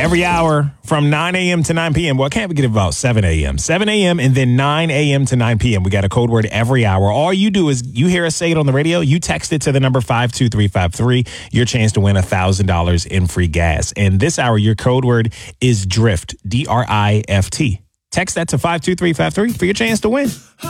Every hour from 9 a.m. to 9 p.m. Well, can't we get about 7 a.m.? 7 a.m. and then 9 a.m. to 9 p.m. We got a code word every hour. All you do is you hear us say it on the radio. You text it to the number 52353. Your chance to win $1,000 in free gas. And this hour, your code word is DRIFT, DRIFT. Text that to 52353 for your chance to win.